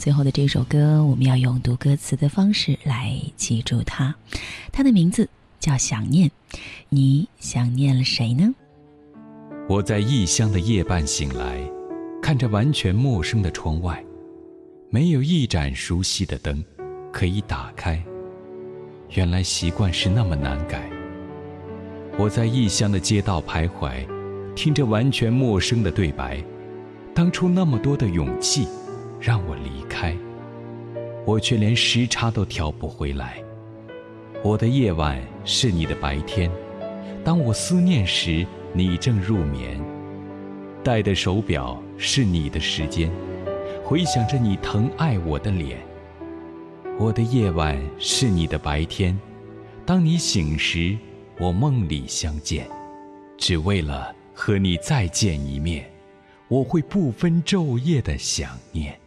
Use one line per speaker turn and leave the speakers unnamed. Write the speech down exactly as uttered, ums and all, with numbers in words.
最后的这首歌，我们要用读歌词的方式来记住它。它的名字叫想念。你想念了谁呢？
我在异乡的夜半醒来，看着完全陌生的窗外，没有一盏熟悉的灯可以打开。原来习惯是那么难改。我在异乡的街道徘徊，听着完全陌生的对白。当初那么多的勇气让我离开，我却连时差都调不回来。我的夜晚是你的白天，当我思念时你正入眠。戴的手表是你的时间，回想着你疼爱我的脸。我的夜晚是你的白天，当你醒时我梦里相见。只为了和你再见一面，我会不分昼夜的想念。